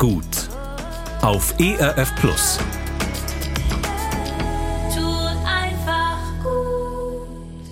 gut. Auf ERF Plus. Tut einfach gut.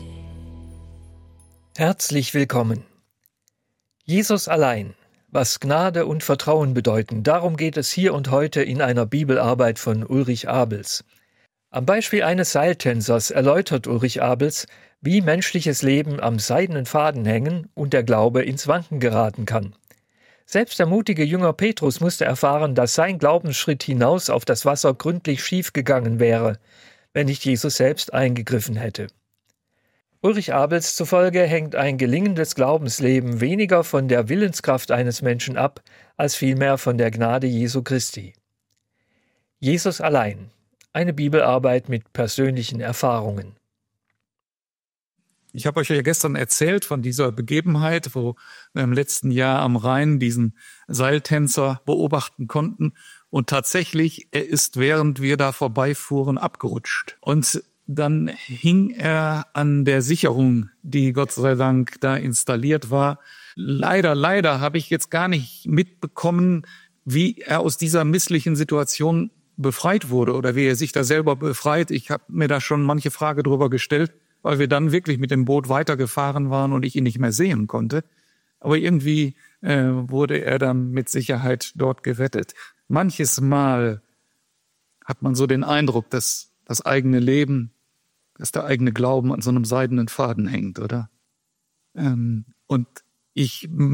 Herzlich willkommen. Jesus allein, was Gnade und Vertrauen bedeuten, darum geht es hier und heute in einer Bibelarbeit von Ulrich Abels. Am Beispiel eines Seiltänzers erläutert Ulrich Abels, wie menschliches Leben am seidenen Faden hängen und der Glaube ins Wanken geraten kann. Selbst der mutige Jünger Petrus musste erfahren, dass sein Glaubensschritt hinaus auf das Wasser gründlich schief gegangen wäre, wenn nicht Jesus selbst eingegriffen hätte. Ulrich Abels zufolge hängt ein gelingendes Glaubensleben weniger von der Willenskraft eines Menschen ab, als vielmehr von der Gnade Jesu Christi. Jesus allein. Eine Bibelarbeit mit persönlichen Erfahrungen. Ich habe euch ja gestern erzählt von dieser Begebenheit, wo wir im letzten Jahr am Rhein diesen Seiltänzer beobachten konnten. Und tatsächlich, er ist, während wir da vorbeifuhren, abgerutscht. Und dann hing er an der Sicherung, die Gott sei Dank da installiert war. Leider habe ich jetzt gar nicht mitbekommen, wie er aus dieser misslichen Situation befreit wurde oder wie er sich da selber befreit. Ich habe mir da schon manche Frage drüber gestellt, weil wir dann wirklich mit dem Boot weitergefahren waren und ich ihn nicht mehr sehen konnte. Aber irgendwie wurde er dann mit Sicherheit dort gerettet. Manches Mal hat man so den Eindruck, dass das eigene Leben, dass der eigene Glauben an so einem seidenen Faden hängt, oder? Und ich